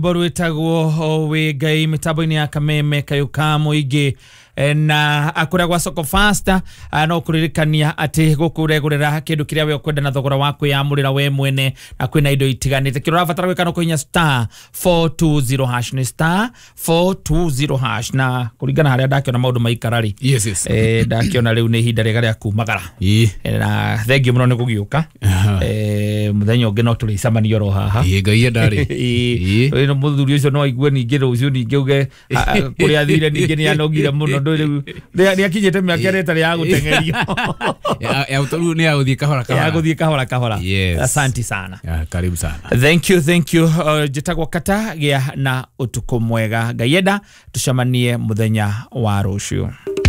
Boru etagwo we gai mitambo-ini ya Kameme Kayuka Muingi na akoragwa Soko Faster no kuririkania ati gukuregurira kindu kiria we ukwenda na thogora waku ya murira we mwene na kwina indo itiganite kirora batara gwikana kuinya star 420 hash ni star 420 hash na kuringana haria ndakiona maundu maikarari yes ndakiona riu ni ihinda riega ria kumagara na thengi muno ni gugiuka muthenya ungi no tulicamanio ro haha ngai ndari no muthuri ucio no aigue ningi rucio ningi uge kuri athire ningi ni anogire muno ndo ni akinyete miaka reta ya gutengerio ya utoru ni aguthie kahora kahora asante sana karibu sana thank you jitagwa kata gia na utuko mwega Gayeda tucamanie muthenya wa rucio.